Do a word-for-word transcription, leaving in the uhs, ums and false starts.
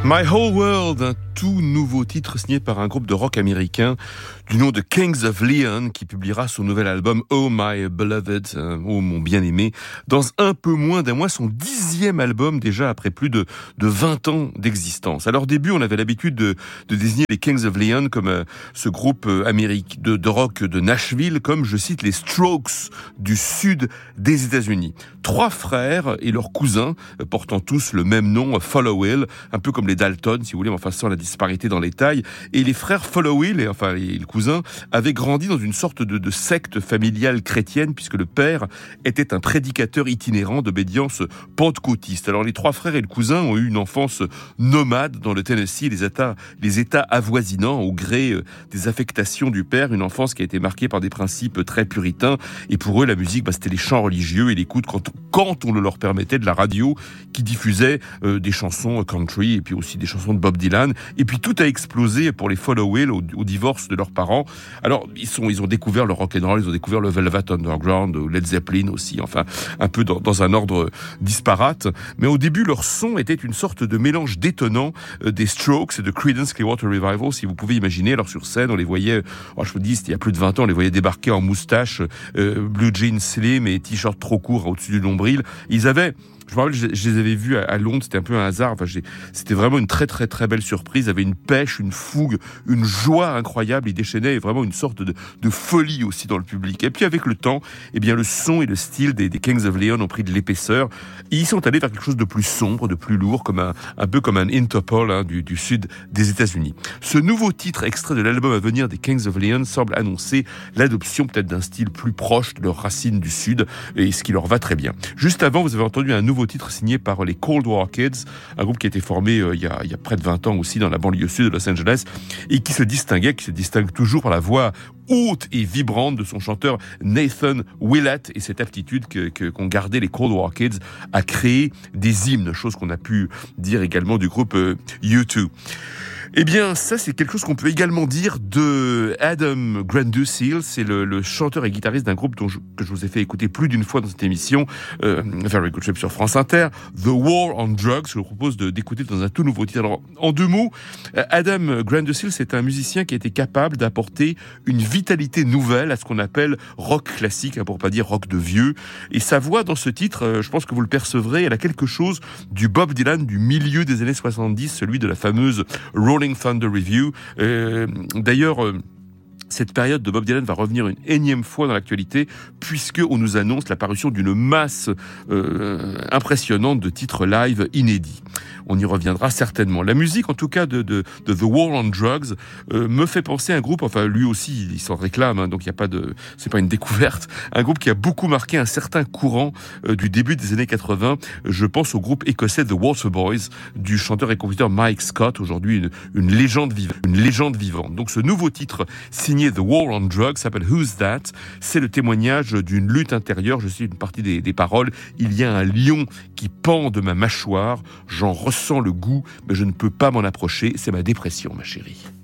My Whole World, un tout nouveau titre signé par un groupe de rock américain du nom de Kings of Leon qui publiera son nouvel album Oh My Beloved, euh, Oh mon bien-aimé, dans un peu moins d'un mois, son dixième album déjà après plus de, de vingt ans d'existence. À leur début, on avait l'habitude de, de désigner les Kings of Leon comme euh, ce groupe euh, américain de, de rock de Nashville, comme je cite les Strokes du sud des États-Unis. Trois frères et leurs cousins euh, portant tous le même nom, Followill, un peu comme les Dalton, si vous voulez, mais enfin sans la disparité dans les tailles. Et les frères Followill, et enfin les, les cousins, avaient grandi dans une sorte de, de secte familiale chrétienne, puisque le père était un prédicateur itinérant d'obédience pentecôtiste. Alors les trois frères et le cousin ont eu une enfance nomade dans le Tennessee et les États, les États avoisinants au gré des affectations du père, une enfance qui a été marquée par des principes très puritains. Et pour eux, la musique, bah, c'était les chants religieux et l'écoute quand, quand on le leur permettait de la radio qui diffusait euh, des chansons country et puis aussi des chansons de Bob Dylan. Et puis tout a explosé pour les Followill au, au divorce de leurs parents. Alors ils sont, ils ont découvert le rock'n'roll, ils ont découvert le Velvet Underground, Led Zeppelin aussi, enfin un peu dans, dans un ordre disparate. Mais au début, leur son était une sorte de mélange détonnant euh, des Strokes et de Creedence Clearwater Revival, si vous pouvez imaginer. Alors sur scène, on les voyait, oh, je vous dis, il y a plus de vingt ans, on les voyait débarquer en moustache, euh, blue jeans slim et t-shirt trop court au-dessus du nombril. Ils avaient Je me rappelle, je, je les avais vus à, à Londres, c'était un peu un hasard. Enfin, j'ai, c'était vraiment une très très très belle surprise. Ils avaient une pêche, une fougue, une joie incroyable. Ils déchaînaient vraiment une sorte de, de folie aussi dans le public. Et puis avec le temps, eh bien le son et le style des, des Kings of Leon ont pris de l'épaisseur. Et ils sont allés vers quelque chose de plus sombre, de plus lourd, comme un, un peu comme un Interpol hein, du, du sud des États-Unis. Ce nouveau titre extrait de l'album à venir des Kings of Leon semble annoncer l'adoption peut-être d'un style plus proche de leurs racines du sud, et ce qui leur va très bien. Juste avant, vous avez entendu un nouveau titre signé par les Cold War Kids, un groupe qui a été formé euh, il, y a, il y a près de vingt ans aussi dans la banlieue sud de Los Angeles et qui se distinguait, qui se distingue toujours par la voix haute et vibrante de son chanteur Nathan Willett et cette aptitude que, que, qu'ont gardé les Cold War Kids à créer des hymnes, chose qu'on a pu dire également du groupe euh, U deux. Eh bien, ça, c'est quelque chose qu'on peut également dire de Adam Granduciel. C'est le, le chanteur et guitariste d'un groupe dont je, que je vous ai fait écouter plus d'une fois dans cette émission, euh, Very Good Trip sur France Inter, The War on Drugs. Je vous propose de, d'écouter dans un tout nouveau titre. Alors, en deux mots, Adam Granduciel, c'est un musicien qui a été capable d'apporter une vitalité nouvelle à ce qu'on appelle rock classique, hein, pour pas dire rock de vieux. Et sa voix dans ce titre, euh, je pense que vous le percevrez, elle a quelque chose du Bob Dylan du milieu des années soixante-dix, celui de la fameuse Rolling Thunder Review. Euh, d'ailleurs, euh, cette période de Bob Dylan va revenir une énième fois dans l'actualité puisque on nous annonce la parution d'une masse euh, impressionnante de titres live inédits. On y reviendra certainement. La musique, en tout cas, de, de, de The War on Drugs, euh, me fait penser à un groupe, enfin, lui aussi, il s'en réclame, hein, donc il n'y a pas de, c'est pas une découverte, un groupe qui a beaucoup marqué un certain courant euh, du début des années quatre-vingts. Je pense au groupe écossais The Waterboys, du chanteur et compositeur Mike Scott, aujourd'hui une, une légende vivante, une légende vivante. Donc ce nouveau titre, signé The War on Drugs, s'appelle Who's That? C'est le témoignage d'une lutte intérieure. Je cite une partie des, des paroles. Il y a un lion qui pend de ma mâchoire. J'en ressens le goût, mais je ne peux pas m'en approcher. C'est ma dépression, ma chérie.